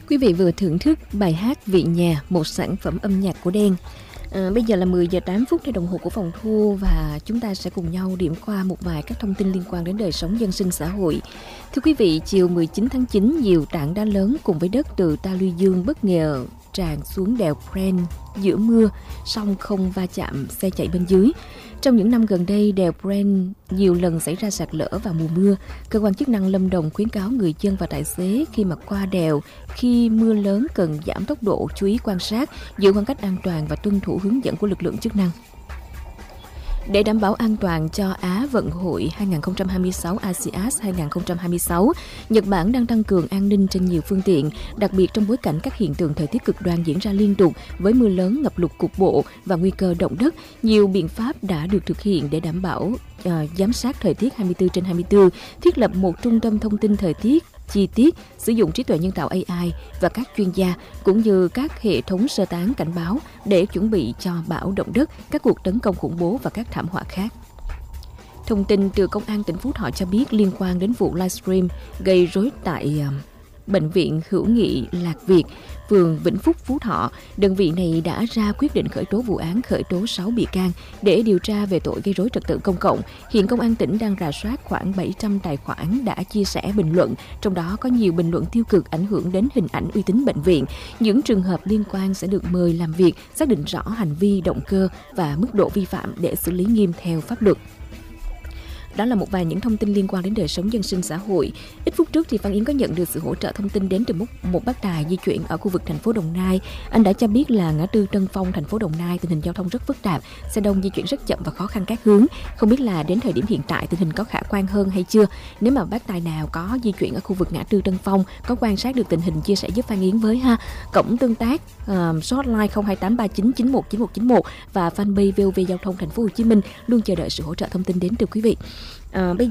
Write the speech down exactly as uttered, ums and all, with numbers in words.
Quý vị vừa thưởng thức bài hát Vị Nhà, một sản phẩm âm nhạc của Đen. À, bây giờ là mười giờ tám phút theo đồng hồ của phòng thu và chúng ta sẽ cùng nhau điểm qua một vài các thông tin liên quan đến đời sống dân sinh xã hội. Thưa quý vị, chiều mười chín tháng chín, nhiều tảng đá lớn cùng với đất từ ta luy dương bất ngờ tràn xuống đèo Pren giữa mưa, song không va chạm xe chạy bên dưới. Trong những năm gần đây, đèo Pren nhiều lần xảy ra sạt lở vào mùa mưa. Cơ quan chức năng Lâm Đồng khuyến cáo người dân và tài xế khi mà qua đèo, khi mưa lớn cần giảm tốc độ, chú ý quan sát, giữ khoảng cách an toàn và tuân thủ hướng dẫn của lực lượng chức năng. Để đảm bảo an toàn cho Á vận hội hai không hai sáu a sê a ét hai không hai sáu, Nhật Bản đang tăng cường an ninh trên nhiều phương tiện, đặc biệt trong bối cảnh các hiện tượng thời tiết cực đoan diễn ra liên tục với mưa lớn, ngập lụt cục bộ và nguy cơ động đất. Nhiều biện pháp đã được thực hiện để đảm bảo uh, giám sát thời tiết hai mươi bốn trên hai mươi bốn, thiết lập một trung tâm thông tin thời tiết chi tiết, sử dụng trí tuệ nhân tạo a i và các chuyên gia, cũng như các hệ thống sơ tán cảnh báo để chuẩn bị cho bão động đất, các cuộc tấn công khủng bố và các thảm họa khác. Thông tin từ Công an tỉnh Phú Thọ cho biết liên quan đến vụ livestream gây rối tại uh, Bệnh viện Hữu nghị Lạc Việt, phường Vĩnh Phúc, Phú Thọ, đơn vị này đã ra quyết định khởi tố vụ án, khởi tố sáu bị can để điều tra về tội gây rối trật tự công cộng. Hiện Công an tỉnh đang rà soát khoảng bảy trăm tài khoản đã chia sẻ bình luận, trong đó có nhiều bình luận tiêu cực ảnh hưởng đến hình ảnh uy tín bệnh viện. Những trường hợp liên quan sẽ được mời làm việc, xác định rõ hành vi, động cơ và mức độ vi phạm để xử lý nghiêm theo pháp luật. Đó là một vài những thông tin liên quan đến đời sống dân sinh xã hội. Ít phút trước thì Phan Yến có nhận được sự hỗ trợ thông tin đến từ một, một bác tài di chuyển ở khu vực thành phố Đồng Nai. Anh đã cho biết là ngã tư Tân Phong, thành phố Đồng Nai, tình hình giao thông rất phức tạp, xe đông di chuyển rất chậm và khó khăn các hướng. Không biết là đến thời điểm hiện tại tình hình có khả quan hơn hay chưa? Nếu mà bác tài nào có di chuyển ở khu vực ngã tư Tân Phong, có quan sát được tình hình, chia sẻ giúp Phan Yến với ha. Cổng tương tác uh, số hotline không hai tám ba chín chín một chín một chín một và fanpage vê o vê Giao thông Thành phố Hồ Chí Minh luôn chờ đợi sự hỗ trợ thông tin đến từ quý vị. À, bây